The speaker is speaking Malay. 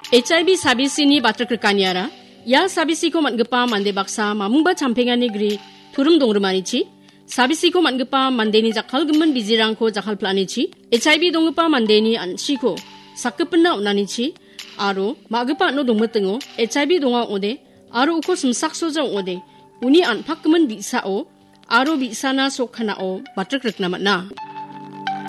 HIV sabisini batrkrkaniara ya sabisiko mangepa mande baksa mamungba champengani gri turum dongrumanichi sabisiko mangepa mandeni jakhalgmen bijirangko jakhalplanichi HIV dongpa mandeni anchiko sakkepenna unanichi aro magepa no dongmetengo HIV donga ode aro uko sumsaksoja ode uni anphakmen bisao aro bisana sokhanao batrkrknamatna